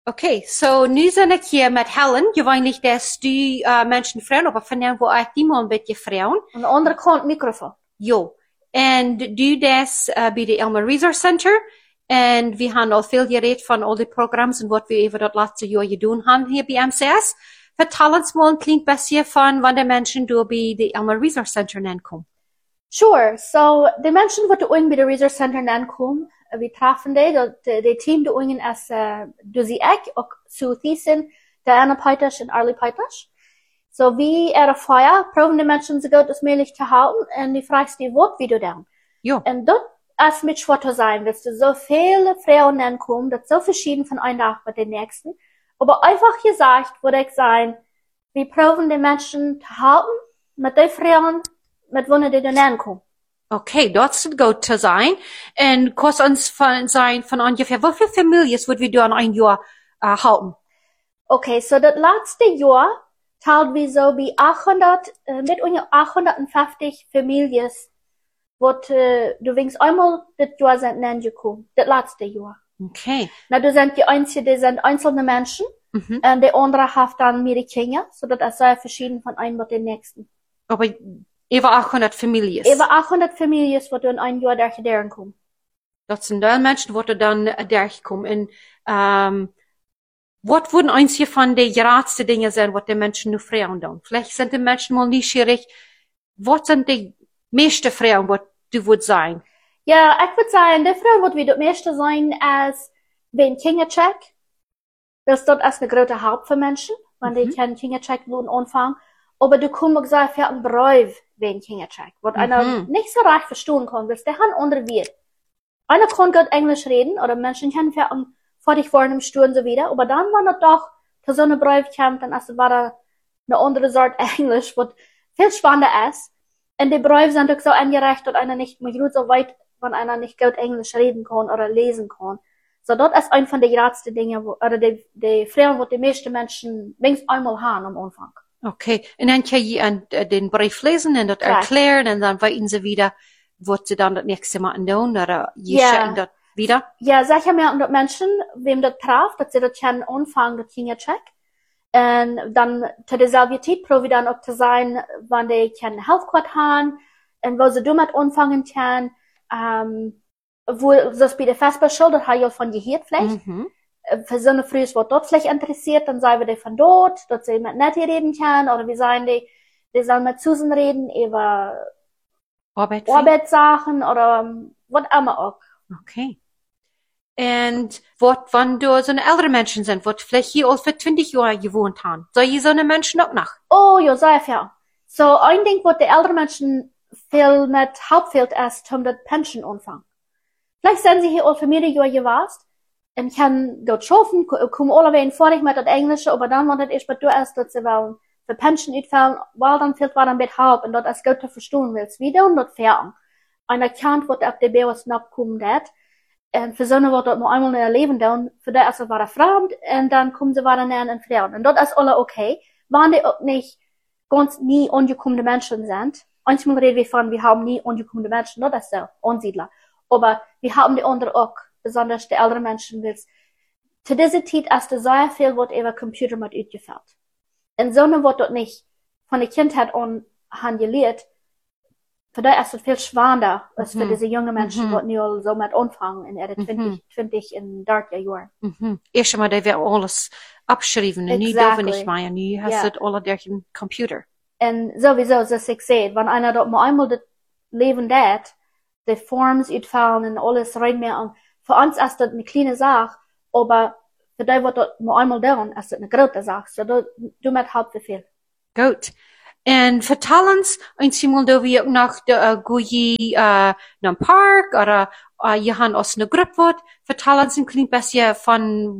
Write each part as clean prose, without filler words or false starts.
Okay, so nu zijn ik hier met Helen. Je weet niet dat die mensen vrouwen, maar vandaag wil ik die mal een beetje vrouwen. Aan de andere kant microfoon. Jo. En doe dat bij de Elmer Resource Center. En we hebben al veel gereed van al die programma's en wat we even dat laatste jaar gedaan hebben hier bij MCS. Vertel ons mal een klein beetje van wat de mensen door bij de Elmer Resource Center aankomen. Sure. So, de mensen wat bij de Resource Center aankomen, we trafen de team de ungen as Duzi Ek, ook Sue Thiessen, Diana Peiters en Arlie Peiters. So, wie feier, proben de mensen zo goed als mogelijk te houden en die vraagst die wat wie du dan. Jo. En dat als mit schwatter sein, wirst du so viele Frauen ankommen, das so verschieden von einem Tag mit den nächsten. Aber einfach gesagt, würde ich sagen, wir proben die Menschen zu halten, mit den Frauen, mit wonen die dann ankommen. Okay, dat is goed te zijn. En kost ons zijn van ongeveer, hoeveel families würden wir dann ein Jahr halten? Okay, so das letzte Jahr teilt wir so bei 800, mit ungefähr 850 Families, wat du wings einmal das Jahr sind angekommen, das letzte Jahr. Okay. Na, du sind die einzelne Menschen, und die andere haben dann mehrere Kinder, so das ist sehr verschieden von einem mit dem nächsten. Aber über 800 Families. Über 800 Families, wat in ein Jahr daar kommen. Dat zijn de mensen die dan daar komen. En wat würden eins hier von de grootste dingen zijn wat de mensen nu vragen doen? Vielleicht sind die mensen mal nieuwsgierig. Wat zijn de meeste vragen wat du würd zijn? Ja, ik würde sagen, die Fragen, wat wir das meiste sein, als den Kindercheck. Das dort als eine große Haupt für Menschen, wenn die keinen Kindercheck anfangen. Aber du kommst auch sehr für einen Brief wegen Kindercheck, was einer nicht so recht verstehen kann, weil der haben andere Wert. Einer kann gut Englisch reden, oder Menschen können für einen fertig vor einem Stuhl und so wieder, aber dann, wenn er doch zu so einem Brief kommt, dann ist es wieder eine andere Sorte Englisch, was viel spannender ist. Und die Briefe sind auch so angereicht, dass einer nicht mehr gut so weit, wenn einer nicht gut Englisch reden kann oder lesen kann. So, das ist ein von den größten Dingen, oder die Fragen, die meisten Menschen wenigstens einmal haben am Anfang. Okay, en dan kan je den brief lezen en dat erklären en dan weten ze wieder, wat ze dan het nächste Mal doen, oder je schicken dat wieder. Ja, sicher merken dat Menschen, wem dat traf, dat ze dat kunnen anfangen, dat Kindercheck. En dan te dezelfde tijd probeer dan ook te zijn, wanneer die kunnen helfkort haben, en wo ze damit anfangen können, wo, das bei der Vesperschule, das habe ich ja von gehört vielleicht. Für so eine Früh wird dort vielleicht interessiert, dann sagen wir die von dort, dass sie mit Nettie reden können, oder wir sagen die sollen mit Susan reden über Arbeitssachen oder was immer auch. Okay. Und wat, wenn du so eine ältere Menschen sind, wat vielleicht hier auch für 20 Jahre gewohnt haben, soll je so eine Menschen auch noch? Oh, ja, sehr viel. So, ein Ding, was die älteren Menschen viel mit Hauptfeld ist, um das Pension anfangen. Vielleicht sind sie hier auch für mehrere Jahre gewesen, und kann dort schaffen, kommen alle wieder fertig mit das Englische, aber dann, wenn das erst mal durch ist, dass sie wollen für Pension uitvallen, weil dann fehlt was ein bisschen Halb, und das ist gut zu verstehen willst. Wie und das fern. Einer Kind, was auf die Bauers nachkommen hat, und für so eine, was das mal einmal in ihr Leben tun, für die ist es wieder fremd, und dann kommen sie wieder näher in Frauen. Und das ist alle okay, wenn die auch nicht ganz nie angekommene Menschen sind. Manchmal reden wir von, wir haben nie angekommene Menschen, das ist so, Ansiedler. Aber wir haben die anderen auch, besonders die älteren Menschen willst. Zu dieser Zeit ist es sehr viel, was über Computer mit uitgefällt. Und so eine, was dort nicht von der Kindheit an gelehrt, für die ist es viel schwerer, als für diese jungen Menschen, die nu so mit anfangen, in ihre 20 in 30 Jahren. Eerst maar, die werden alles abschrijven, en nu dürfen nicht mehr, nu hast du alle durch den Computer. Und sowieso, so ich sehe, wenn einer dort mal einmal das Leben hat, die Forms uitfallen und alles rein mehr an, für uns ist das eine kleine Sache, aber für die, was das mal einmal tun, ist das eine große Sache. So, du mit halb viel. Gut. En vertel ons, einmal da wir auch noch, goeie, naar Park, oder, je han ons eine Gruppe wat, vertel ons ein klein bisschen von,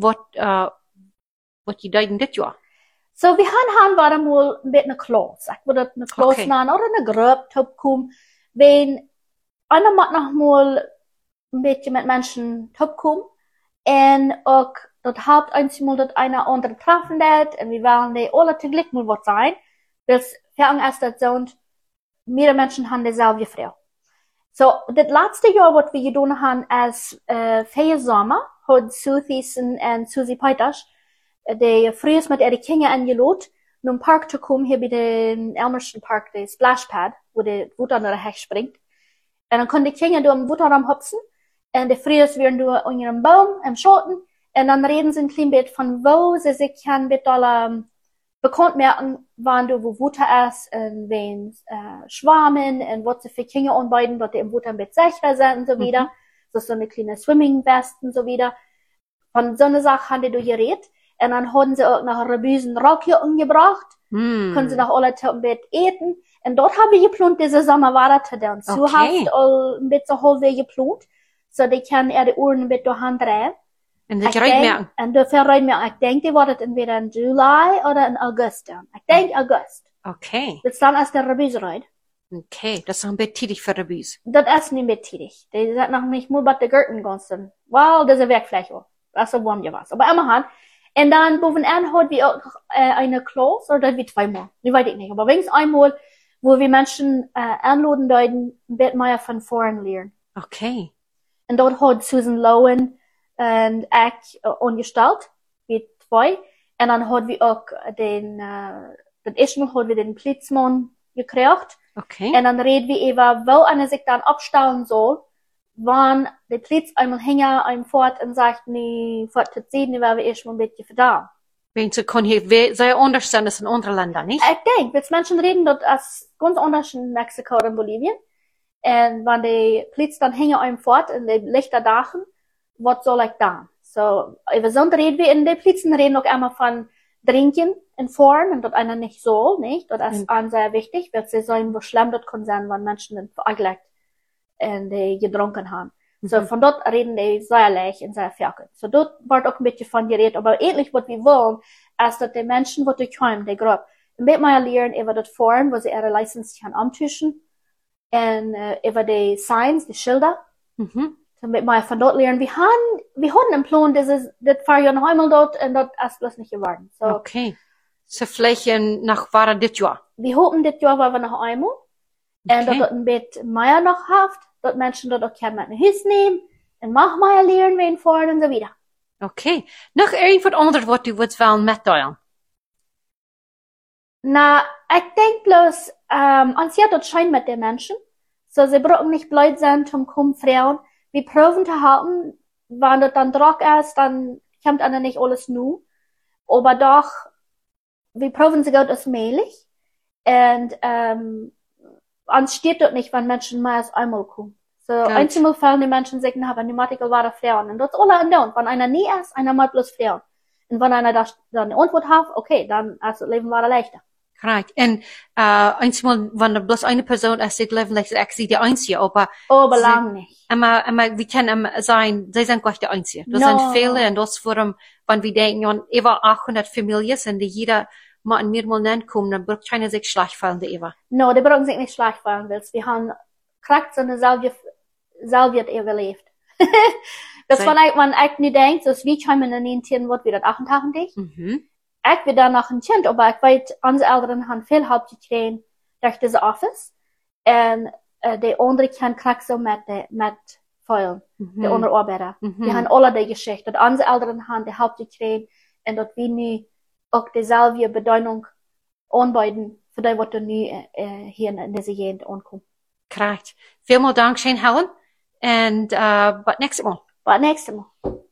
wat je deed dit jaar. So, wir haben mal ein bisschen eine Klasse. Ich würde eine Klasse nennen, oder eine Gruppe, topkommen, wenn einer macht noch mal ein bisschen mit Menschen topkommen, und auch das Haupt einmal, dass einer andere treffen wird, und wir wollen die alle zum Glück mal was sein, weil für uns ist das so, mehrere Menschen haben dieselbe Frau. So, das letzte Jahr, was wir getan haben, als Sommer, hat Sue Thiessen und Susie Peiters die früher mit ihre Kinder angelot, um Park zu kommen, hier bei den Elmerson Park, der Splashpad, wo die Wutter nach der Hecht springt. Und dann können die Kinder da am Wutterraum hopsen, und die früher werden da unter einem Baum, im Schatten, und dann reden sie ein klein bisschen von, wo sie sich kann mit bekannt merken, wann du wo Wutter ist, und wen schwammen, und was sie für Kinder anbieten, dass die im Wutter mit sicher sind, und so wieder. Das ist so eine kleine Swimming-West und so wieder. Von so einer Sache haben die da geredet. Und dann haben sie auch noch einen riesen Rock hier umgebracht. Können sie noch alle im Bett eten. Und dort haben wir geplant, diese Sommer weiter zu tun. So hast all ein bisschen halbwegs geplant. So die können ihre Uhren ein bisschen durch Hand drehen. Und das reinmerken. Und dafür reinmerken. Ich denke, die wird entweder in Juli oder in August dann. Ich denke August. Okay. Das dann ist der Rebüse rein. Okay, das ist noch ein bisschen tidig für Rebüse. Das ist nicht mehr tidig. Die sagt noch nicht mal, was die Gürtel gehen. Well, das ist eine Werkfläche. Das ist so warm gewesen. Aber immerhin. Und dann, bovenaan hat wir auch eine Klaus, oder wie zweimal. Ich weiß nicht. Aber wenigstens einmal, wo wir Menschen anladen, ein bisschen mehr von vorn lernen. Okay. Und dort hat Susan Lowen und ich angestellt, wie zwei. Und dann hat wir auch das erste Mal hat wir den Blitzmann gekriegt. Okay. Und dann reden wir über, wo einer sich dann abstellen soll, wann der Blitz einmal hängen, einem fort und sagt, nee, fort zu ziehen, die werden wir erst mal ein bisschen verdammt. Wenn sie können hier sehr anders sein als in anderen Ländern, nicht? Ich denke, wenn Menschen reden, das ist ganz anders in Mexiko oder in Bolivien. Und wenn die Blitz dann hängen einem fort in die Lichter dachen, was soll ich dann? So, über sonst reden wir in den Blitzen, reden auch einmal von Trinken in Form, und dort einer nicht so, nicht? Das ist sehr wichtig, weil sie sagen, wo schlimm das kann sein, wenn Menschen den veragleicht und die getrunken haben. So, von dort reden die sehr leicht und sehr fertig. So, dort wird auch ein bisschen von geredet, aber ähnlich, was wir wollen, ist, dass die Menschen, die kommen, die Gruppe, ein bisschen mehr lernen über das Form, wo sie ihre Lizenz kann antischen, und über die Signs, die Schilder, damit wir von dort lernen. Wir haben einen Plan, das fahren ja noch einmal dort, und dort ist bloß nicht geworden. So, okay. So vielleicht nach war das Jahr. Wir hoffen, das Jahr war wir noch einmal. Und dort ein bisschen mehr noch haft, dort Menschen dort auch können mit nach Hause nehmen, und mach mal lernen, wen fahren und so wieder. Okay. Noch irgendwas anderes, was du würdest wollen mitteilen? Na, ich denk bloß, ans ja, dort scheint mit den Menschen. So, sie brauchen nicht blöd sein, zum kommen Frauen. Wir proben zu haben, wenn das dann Druck ist, dann kommt einer nicht alles nur. Aber doch, wir proben sie gut allmählich. Und, ans steht dort nicht, wenn Menschen mehr als einmal kommen. So, einmal fallen die Menschen sich nach, wenn die Matikel war Frauen. Und das ist alle und wenn einer nie ist, einer mal bloß Frauen. Und wenn einer dann eine Antwort hat, okay, dann ist das Leben war leichter. Correct. Und, einmal, wenn bloß eine Person ist, das Leben ist actually die Einzige, aber lang nicht. wir können sein, sie sind gleich die Einzige. Das sind viele, und das warum, wenn wir denken, an über 800 Familien sind, die jeder mal an mir mal nennen kommen, dann braucht keiner sich schlecht fallen, die Eva. No, die brauchen sich nicht schlecht fallen, weil wir haben kriegt so eine Salve überlebt. Das wenn ich nicht denke, so wie kommen in den Tieren, wird wieder 88. Ich bin dann noch ein Kind, aber ich weiß, unsere Eltern haben viel Help gekriegt durch diese Office. Und die andere Kind kriegt so mit Feulen, die andere Arbeiter. Die haben alle die Geschichte. Und unsere Eltern haben die Help gekriegt, und dort wir nie auch dieselbe Bedeutung anbieten, für die, was du nie hier in dieser Gegend ankommt. Correct. Vielmal Dank, schön, Helen. And, but next time. But next time.